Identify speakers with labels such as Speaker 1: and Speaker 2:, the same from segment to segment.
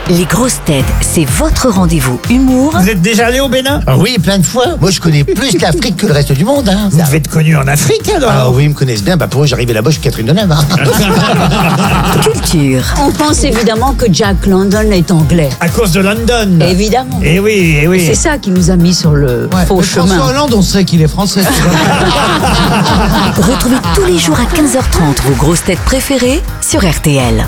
Speaker 1: Les grosses têtes, c'est votre rendez-vous humour.
Speaker 2: Vous êtes déjà allé au Bénin?
Speaker 3: Ah oui, plein de fois. Moi, je connais plus l'Afrique que le reste du monde. Hein.
Speaker 2: Vous devez être connu en Afrique alors?
Speaker 3: Ah oui, ils me connaissent bien. Bah, pour eux, j'arrivais là-bas, je suis Catherine Deneuve. Hein.
Speaker 1: Culture.
Speaker 4: On pense évidemment que Jack London est anglais.
Speaker 2: À cause de London.
Speaker 4: Évidemment.
Speaker 2: Eh oui, eh oui.
Speaker 4: C'est ça qui nous a mis sur le faux chemin.
Speaker 5: François Hollande, on sait qu'il est français.
Speaker 1: Retrouvez tous les jours à 15h30 vos grosses têtes préférées sur RTL.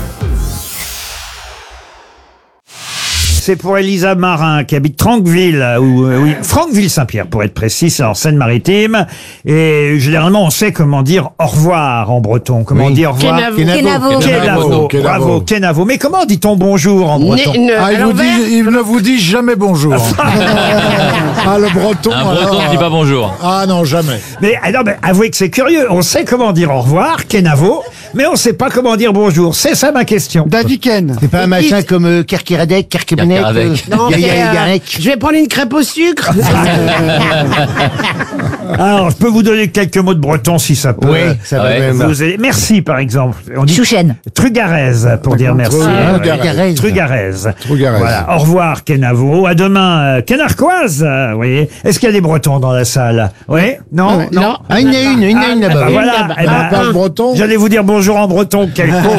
Speaker 2: C'est pour Elisa Marin qui habite Franqueville, oui, Franqueville-Saint-Pierre pour être précis, c'est en Seine-Maritime. Et généralement, on sait comment dire au revoir en breton. Comment dire au revoir?
Speaker 1: Kenavo.
Speaker 2: Bravo, Kenavo. Mais comment dit-on bonjour en breton?
Speaker 5: Il ne vous dit jamais bonjour. Ah, le breton.
Speaker 6: Un breton ne dit pas bonjour.
Speaker 5: Ah non, jamais.
Speaker 2: Mais avouez que c'est curieux. On sait comment dire au revoir, Kenavo, mais on sait pas comment dire bonjour. C'est ça ma question.
Speaker 5: Dadiken.
Speaker 3: C'est pas un machin comme Kerkeradec, Kerkebenek.
Speaker 7: Je vais prendre une crêpe au sucre.
Speaker 2: Alors, je peux vous donner quelques mots de breton si ça peut.
Speaker 3: Oui, ça va même.
Speaker 2: Vous aider. Merci, par exemple. On dit
Speaker 1: Chouchen.
Speaker 2: Trugarez pour dire merci.
Speaker 3: Trugarez.
Speaker 2: Trugarez.
Speaker 5: Trugarez.
Speaker 2: Voilà. Au revoir, Kenavo. À demain, Kenarquoise. Vous voyez. Est-ce qu'il y a des Bretons dans la salle? Oui? Non?
Speaker 7: Non.
Speaker 3: Ah, il y en a une là-bas. oui.
Speaker 2: Voilà. Eh ben,
Speaker 5: Parle breton.
Speaker 2: j'allais vous dire bonjour en breton. Quel con.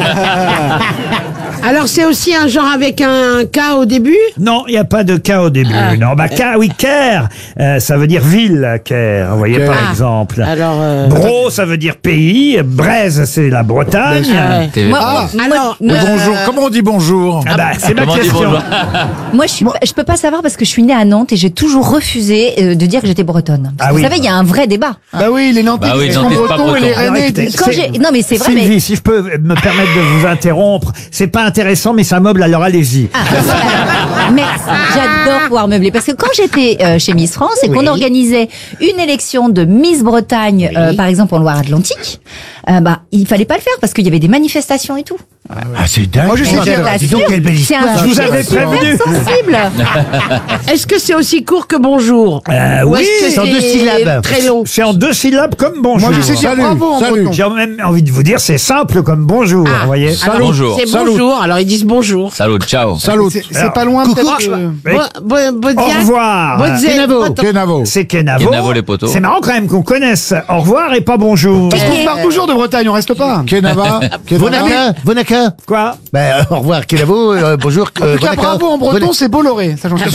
Speaker 7: Alors c'est aussi un genre avec un K au début.
Speaker 2: Non, il n'y a pas de K au début. Non, bah K, oui, Caire. Ça veut dire ville, Caire. Vous voyez, par exemple.
Speaker 7: Alors.
Speaker 2: Bro, ça veut dire pays. Braise, c'est la Bretagne.
Speaker 7: Alors.
Speaker 5: Bonjour. Comment on dit bonjour?
Speaker 2: Ah bah, c'est ma
Speaker 6: Comment on dit
Speaker 2: question.
Speaker 6: bonjour?
Speaker 8: Moi, je peux pas savoir parce que je suis née à Nantes et j'ai toujours refusé de dire que j'étais bretonne. Parce que vous savez, il y a un vrai débat.
Speaker 5: Bah oui, les Nantais
Speaker 6: Bah oui,
Speaker 5: disent
Speaker 6: les Nantais, c'est pas
Speaker 5: breton et les
Speaker 6: breton.
Speaker 5: Rennais
Speaker 2: Alors, écoutez,
Speaker 5: disent.
Speaker 8: Non, mais c'est vrai.
Speaker 2: Sylvie,
Speaker 8: Mais...
Speaker 2: si je peux me permettre de vous interrompre, c'est pas intéressant, mais ça meuble, alors allez-y.
Speaker 8: Merci. J'adore pouvoir meubler parce que quand j'étais chez Miss France et qu'on organisait une élection de Miss Bretagne, par exemple en Loire-Atlantique, il fallait pas le faire parce qu'il y avait des manifestations et tout.
Speaker 3: Ah, c'est dingue.
Speaker 5: Moi, je sais bien.
Speaker 3: Dis donc, quelle belle
Speaker 8: C'est
Speaker 3: histoire.
Speaker 8: un
Speaker 2: Je vous
Speaker 8: sujet
Speaker 2: avais
Speaker 8: super
Speaker 2: prévenu.
Speaker 8: sensible.
Speaker 7: Est-ce que c'est aussi court que bonjour? Ou
Speaker 2: Oui,
Speaker 7: est-ce que
Speaker 3: c'est en 2 syllabes.
Speaker 7: Très long.
Speaker 2: c'est en 2 syllabes comme bonjour.
Speaker 5: Moi, je sais dire
Speaker 3: Salut,
Speaker 5: bravo en
Speaker 3: salut.
Speaker 5: breton.
Speaker 2: J'ai même envie de vous dire, c'est simple comme bonjour, vous voyez.
Speaker 7: Alors,
Speaker 6: Bonjour.
Speaker 7: C'est
Speaker 5: Salut.
Speaker 7: bonjour. Alors ils disent bonjour.
Speaker 6: Salut, ciao.
Speaker 5: Salut. C'est pas loin
Speaker 3: Coucou.
Speaker 5: peut-être.
Speaker 2: Au revoir.
Speaker 5: Kenavo.
Speaker 2: C'est Kenavo.
Speaker 6: Kenavo, les poteaux.
Speaker 2: C'est marrant quand même qu'on connaisse au revoir et pas bonjour.
Speaker 5: Parce qu'on part toujours de Bretagne, on reste pas. Kenava.
Speaker 3: Vonaka.
Speaker 2: Quoi?
Speaker 3: Ben, au revoir, Kenavo. Bonjour.
Speaker 5: En tout cas, bravo en breton, c'est Bolloré. Ça, j'en suis sûr.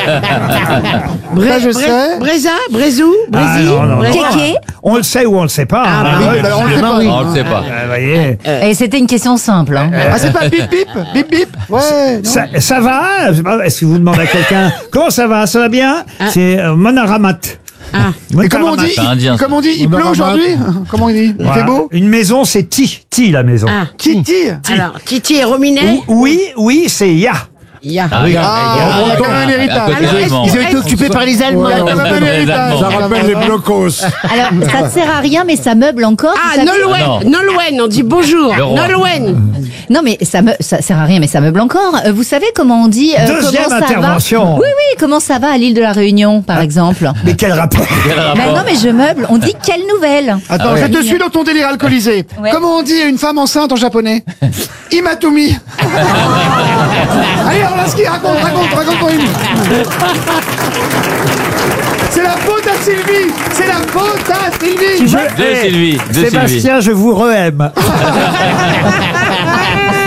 Speaker 5: Ça, je sais.
Speaker 7: Breza, Brezou,
Speaker 2: Ah, non, non, non.
Speaker 8: Kéké.
Speaker 2: On le sait ou on le sait pas. hein.
Speaker 5: Oui, bah, on le sait pas.
Speaker 6: On le sait pas.
Speaker 2: Vous voyez.
Speaker 8: Et c'était une question simple. Hein.
Speaker 5: Ah, c'est pas bip bip? Bip bip? Ouais. non.
Speaker 2: Ça va? Je sais pas, est-ce que vous demandez à quelqu'un comment ça va? Ça va bien? C'est Monaramat.
Speaker 5: Et comment on dit?
Speaker 6: C'est indien, ça.
Speaker 5: Comment on dit? Il pleut aujourd'hui? Comment on dit? Il fait beau?
Speaker 2: Une maison, c'est Ti la maison.
Speaker 5: Titi.
Speaker 7: Alors Titi et Rominet.
Speaker 2: Oui, c'est Ya.
Speaker 7: Ya.
Speaker 6: Ah oui,
Speaker 5: Ah, on a quand même un héritage.
Speaker 3: Ils ont été occupés par les Allemands.
Speaker 5: On a quand même un héritage.
Speaker 6: Ça
Speaker 5: rappelle les blocos.
Speaker 8: Alors, ça ne sert à rien, mais ça meuble encore. vous savez.
Speaker 7: Nolwenn. Nolwenn, on dit bonjour.
Speaker 6: Le roi.
Speaker 7: Nolwenn.
Speaker 8: Non, mais ça sert à rien, mais ça meuble encore. Vous savez comment on dit
Speaker 2: Deuxième
Speaker 8: comment ça
Speaker 2: intervention.
Speaker 8: va? Oui, comment ça va à l'île de la Réunion, par exemple?
Speaker 2: Mais quel rapport?
Speaker 8: Ben non, mais je meuble. On dit quelle nouvelle?
Speaker 5: Attends, je te suis dans ton délire alcoolisé.
Speaker 8: Ouais.
Speaker 5: Comment on dit une femme enceinte en japonais? Imatumi. Allez, Orlaski, raconte-moi une. C'est la faute à Sylvie. C'est la faute à Sylvie.
Speaker 6: De Sylvie.
Speaker 2: Sébastien, je vous re-aime.